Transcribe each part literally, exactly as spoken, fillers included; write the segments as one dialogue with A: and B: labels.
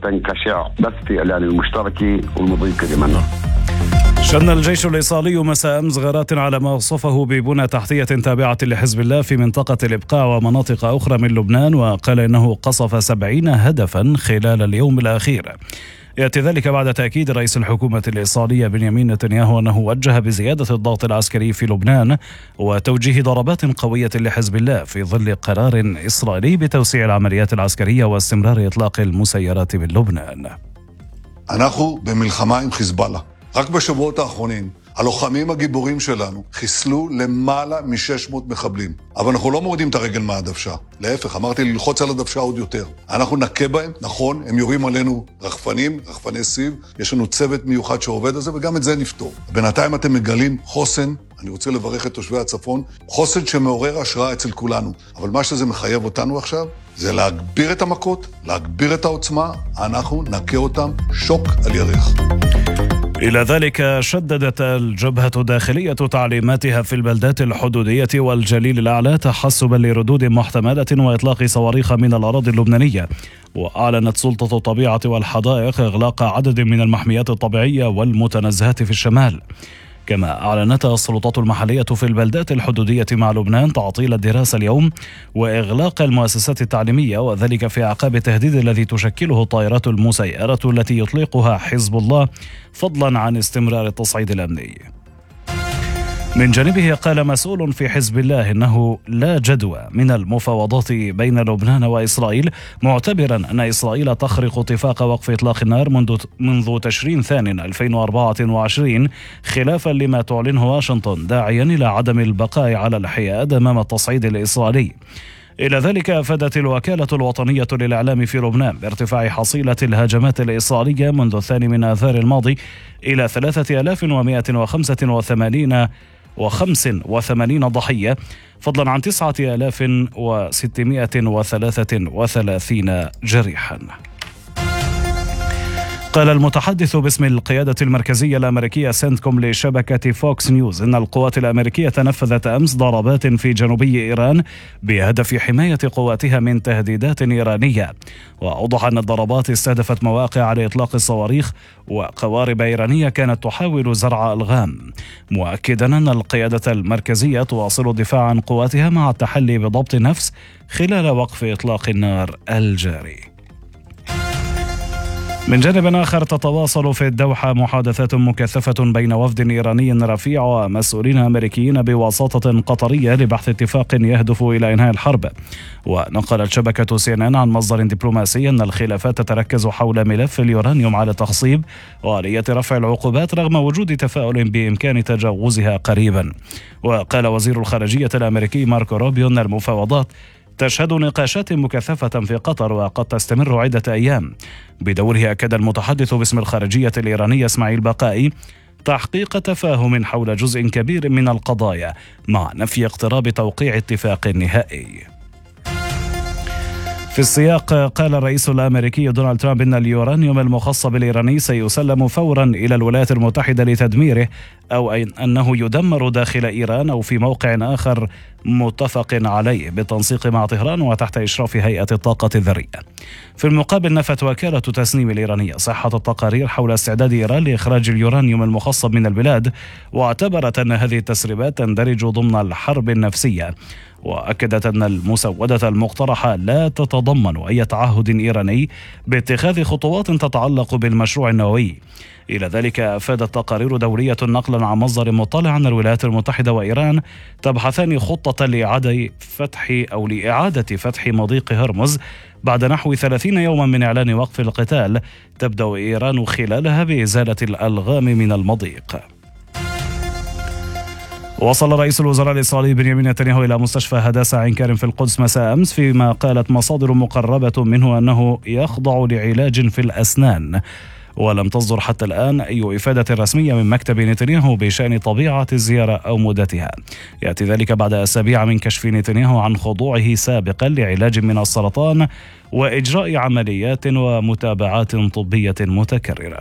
A: تنكشع بس في الإعلان المشتركة والمضي كمان.
B: شن الجيش الإيصالي مساء أمس غارات على ما وصفه ببنى تحتية تابعة لحزب الله في منطقة الإبقاع ومناطق أخرى من لبنان، وقال إنه قصف سبعين هدفا خلال اليوم الأخير. يأتي ذلك بعد تأكيد رئيس الحكومة الإيصالية بنيامين نتنياهو أنه وجه بزيادة الضغط العسكري في لبنان وتوجيه ضربات قوية لحزب الله في ظل قرار إسرائيلي بتوسيع العمليات العسكرية واستمرار إطلاق المسيرات من لبنان.
C: אנחנו במלחמה עם חיזבאללה. רק בשבועות האחרונים הלוחמים הגיבורים שלנו חיסלו למעלה מ-שש מאות מחבלים. אבל אנחנו לא מורידים את הרגל מהדוושה. להפך, אמרתי ללחוץ על הדוושה עוד יותר. אנחנו נכה בהם, נכון, הם יורים עלינו רחפנים, רחפני סיב, יש לנו צוות מיוחד שעובד על זה, וגם את זה נפתור. בינתיים אתם מגלים חוסן, אני רוצה לברך את תושבי הצפון, חוסן שמעורר השראה אצל כולנו. אבל מה שזה מחייב אותנו עכשיו, זה להגביר את המכות, להגביר את העוצמה, אנחנו נכה אותם שוק על ירך.
B: إلى ذلك شددت الجبهة الداخلية تعليماتها في البلدات الحدودية والجليل الأعلى تحسبا لردود محتملة وإطلاق صواريخ من الأراضي اللبنانية. وأعلنت سلطة الطبيعة والحدائق إغلاق عدد من المحميات الطبيعية والمتنزهات في الشمال. كما أعلنت السلطات المحلية في البلدات الحدودية مع لبنان تعطيل الدراسة اليوم وإغلاق المؤسسات التعليمية، وذلك في أعقاب التهديد الذي تشكله الطائرات المسيرة التي يطلقها حزب الله فضلا عن استمرار التصعيد الأمني. من جانبه قال مسؤول في حزب الله إنه لا جدوى من المفاوضات بين لبنان وإسرائيل، معتبرا أن إسرائيل تخرق اتفاق وقف إطلاق النار منذ منذ تشرين ثانٍ ألفين وأربعة وعشرين خلافا لما تعلنه واشنطن، داعيا إلى عدم البقاء على الحياد أمام التصعيد الإسرائيلي. إلى ذلك أفادت الوكالة الوطنية للإعلام في لبنان بارتفاع حصيلة الهجمات الإسرائيلية منذ الثاني من آذار الماضي إلى ثلاثة آلاف ومائة وخمسة وثمانين وخمس وثمانين ضحية، فضلا عن تسعة آلاف وستمائة وثلاثة وثلاثين جريحا. قال المتحدث باسم القيادة المركزية الأمريكية سنتكوم لشبكة فوكس نيوز إن القوات الأمريكية نفذت أمس ضربات في جنوبي إيران بهدف حماية قواتها من تهديدات إيرانية. وأوضح أن الضربات استهدفت مواقع لإطلاق الصواريخ وقوارب إيرانية كانت تحاول زرع ألغام، مؤكدا أن القيادة المركزية تواصل الدفاع عن قواتها مع التحلي بضبط النفس خلال وقف إطلاق النار الجاري. من جانب آخر تتواصل في الدوحة محادثات مكثفة بين وفد إيراني رفيع ومسؤولين أمريكيين بواسطة قطرية لبحث اتفاق يهدف إلى إنهاء الحرب. ونقلت شبكة سي إن إن عن مصدر دبلوماسي أن الخلافات تتركز حول ملف اليورانيوم على التخصيب وآلية رفع العقوبات رغم وجود تفاؤل بإمكان تجاوزها قريبا. وقال وزير الخارجية الأمريكي ماركو روبيو أن المفاوضات تشهد نقاشات مكثفة في قطر وقد تستمر عدة أيام. بدوره أكد المتحدث باسم الخارجية الإيرانية إسماعيل بقائي تحقيق تفاهم حول جزء كبير من القضايا مع نفي اقتراب توقيع اتفاق نهائي. في السياق قال الرئيس الأمريكي دونالد ترامب إن اليورانيوم المخصب الإيراني سيسلم فورا إلى الولايات المتحدة لتدميره، أو أنه يدمر داخل إيران أو في موقع آخر متفق عليه بالتنسيق مع طهران وتحت إشراف هيئة الطاقة الذرية. في المقابل نفت وكالة تسنيم الإيرانية صحة التقارير حول استعداد إيران لإخراج اليورانيوم المخصب من البلاد، واعتبرت أن هذه التسريبات تندرج ضمن الحرب النفسية، وأكدت أن المسودة المقترحة لا تتضمن أي تعهد إيراني باتخاذ خطوات تتعلق بالمشروع النووي. إلى ذلك أفادت تقارير دولية نقلا عن مصدر مطلع أن الولايات المتحدة وإيران تبحثان خطة لإعادة فتح أو لإعادة فتح مضيق هرمز بعد نحو ثلاثين يوما من إعلان وقف القتال، تبدأ إيران خلالها بإزالة الألغام من المضيق. وصل رئيس الوزراء الإسرائيلي بنيامين نتنياهو إلى مستشفى هداسة عين كرم في القدس مساء أمس، فيما قالت مصادر مقربة منه أنه يخضع لعلاج في الأسنان. ولم تصدر حتى الآن أي إفادة رسمية من مكتب نتنياهو بشأن طبيعة الزيارة أو مدتها. يأتي ذلك بعد أسابيع من كشف نتنياهو عن خضوعه سابقا لعلاج من السرطان وإجراء عمليات ومتابعات طبية متكررة.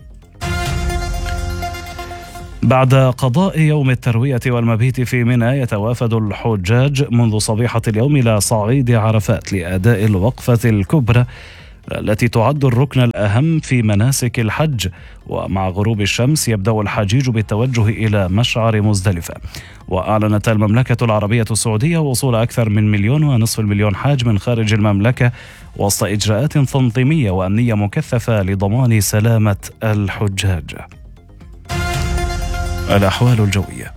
B: بعد قضاء يوم التروية والمبيت في منى، يتوافد الحجاج منذ صبيحة اليوم إلى صعيد عرفات لأداء الوقفة الكبرى التي تعد الركن الأهم في مناسك الحج. ومع غروب الشمس يبدأ الحجيج بالتوجه إلى مشعر مزدلفة. وأعلنت المملكة العربية السعودية وصول أكثر من مليون ونصف المليون حاج من خارج المملكة وسط إجراءات تنظيمية وأمنية مكثفة لضمان سلامة الحجاج. الأحوال الجوية.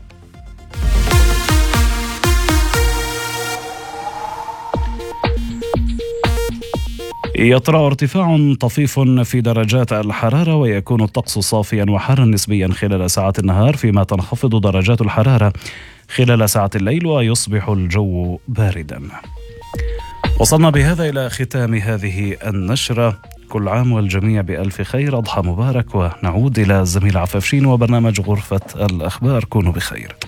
B: يطرأ ارتفاع طفيف في درجات الحرارة ويكون الطقس صافيا وحارا نسبيا خلال ساعات النهار، فيما تنخفض درجات الحرارة خلال ساعات الليل ويصبح الجو باردا. وصلنا بهذا إلى ختام هذه النشرة. كل عام والجميع بألف خير، أضحى مبارك، ونعود إلى الزميل عفافشين وبرنامج غرفة الأخبار. كونوا بخير.